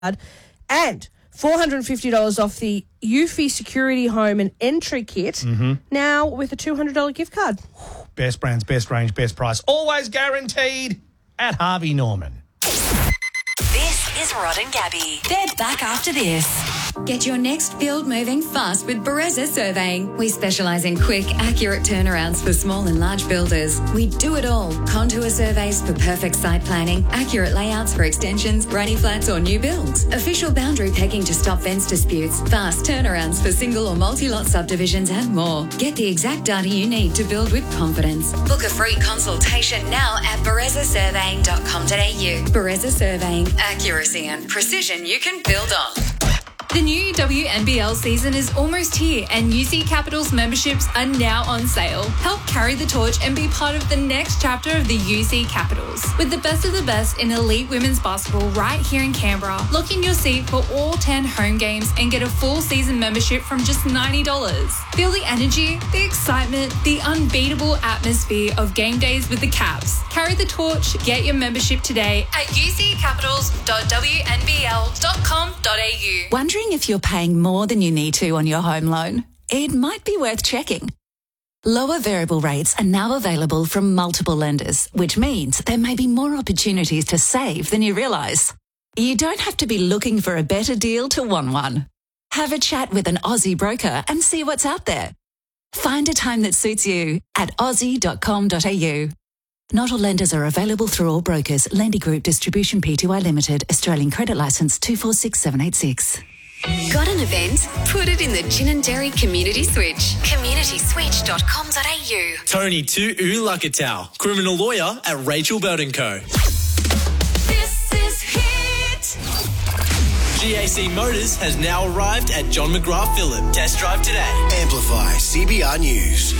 and $450 off the Eufy Security Home and Entry Kit, now with a $200 gift card. Best brands, best range, best price. Always guaranteed at Harvey Norman. This is Rod and Gabby. They're back after this. Get your next field moving fast with Bereza Surveying. We specialise in quick, accurate turnarounds for small and large builders. We do it all. Contour surveys for perfect site planning, accurate layouts for extensions, granny flats or new builds, official boundary pegging to stop fence disputes, fast turnarounds for single or multi-lot subdivisions and more. Get the exact data you need to build with confidence. Book a free consultation now at berezasurveying.com.au. Bereza Surveying. Accuracy and precision you can build on. The new WNBL season is almost here and UC Capital's memberships are now on sale. Help carry the torch and be part of the next chapter of the UC Capitals. With the best of the best in elite women's basketball right here in Canberra, lock in your seat for all 10 home games and get a full season membership from just $90. Feel the energy, the excitement, the unbeatable atmosphere of game days with the Caps. Carry the torch, get your membership today at uccapitals.wnbl.com.au. Wondering if you're paying more than you need to on your home loan? It might be worth checking. Lower variable rates are now available from multiple lenders, which means there may be more opportunities to save than you realise. You don't have to be looking for a better deal to want one. Have a chat with an Aussie broker and see what's out there. Find a time that suits you at aussie.com.au. Not all lenders are available through all brokers. Lendy Group Distribution Pty Limited, Australian Credit Licence 246786. Got an event? Put it in the Gin and Dairy Community Switch. communityswitch.com.au. Tony Tu Lakatau, criminal lawyer at Rachel Belt & Co. This is Hit. GAC Motors has now arrived at John McGrath Phillip. Test drive today. Amplify CBR News.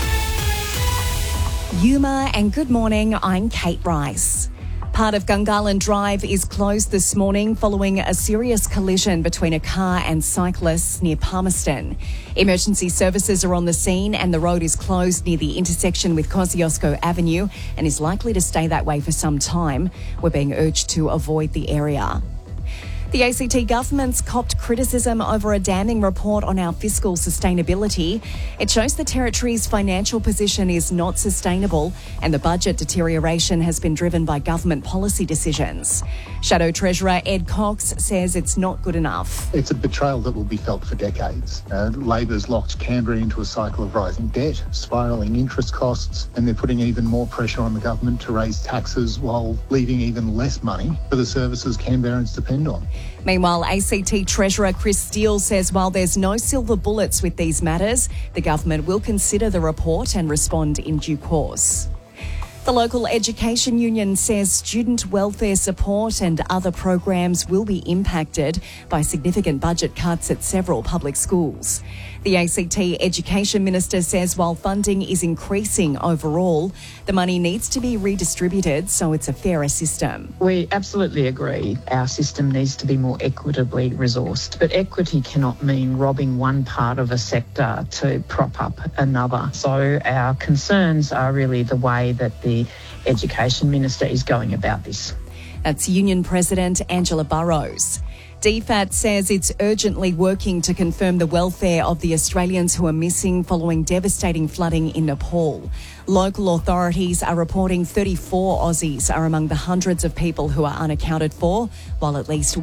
Yuma and good morning, I'm Kate Rice. Part of Gungahlin Drive is closed this morning following a serious collision between a car and cyclists near Palmerston. Emergency services are on the scene and the road is closed near the intersection with Kosciuszko Avenue and is likely to stay that way for some time. We're being urged to avoid the area. The ACT government's copped criticism over a damning report on our fiscal sustainability. It shows the territory's financial position is not sustainable and the budget deterioration has been driven by government policy decisions. Shadow Treasurer Ed Cox says it's not good enough. It's a betrayal that will be felt for decades. Labor's locked Canberra into a cycle of rising debt, spiralling interest costs, and they're putting even more pressure on the government to raise taxes while leaving even less money for the services Canberrans depend on. Meanwhile, ACT Treasurer Chris Steele says while there's no silver bullets with these matters, the government will consider the report and respond in due course. The local education union says student welfare support and other programs will be impacted by significant budget cuts at several public schools. The ACT Education Minister says while funding is increasing overall, the money needs to be redistributed so it's a fairer system. We absolutely agree our system needs to be more equitably resourced, but equity cannot mean robbing one part of a sector to prop up another. So our concerns are really the way that the Education Minister is going about this. That's Union President Angela Burrows. DFAT says it's urgently working to confirm the welfare of the Australians who are missing following devastating flooding in Nepal. Local authorities are reporting 34 Aussies are among the hundreds of people who are unaccounted for, while at least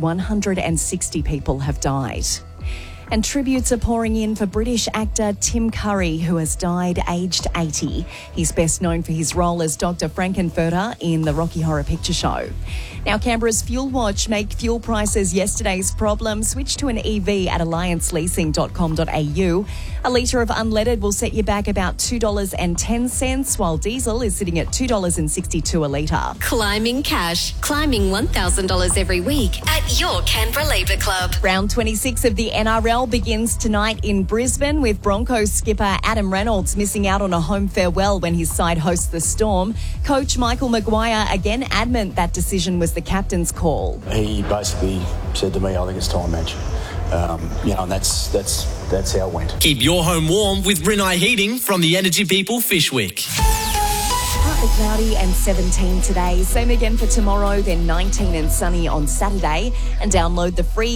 160 people have died. And tributes are pouring in for British actor Tim Curry, who has died aged 80. He's best known for his role as Dr. Frankenfurter in the Rocky Horror Picture Show. Now, Canberra's Fuel Watch make fuel prices yesterday's problem. Switch to an EV at allianceleasing.com.au. A litre of unleaded will set you back about $2.10, while diesel is sitting at $2.62 a litre. Climbing cash. Climbing $1,000 every week at your Canberra Labour Club. Round 26 of the NRL begins tonight in Brisbane, with Broncos skipper Adam Reynolds missing out on a home farewell when his side hosts the Storm. Coach Michael Maguire again adamant that decision was the captain's call. He basically said to me, I think it's time, match. And that's how it went. Keep your home warm with Rinnai Heating from the Energy People Fishwick. Partly cloudy and 17 today. Same again for tomorrow, then 19 and sunny on Saturday. And download the free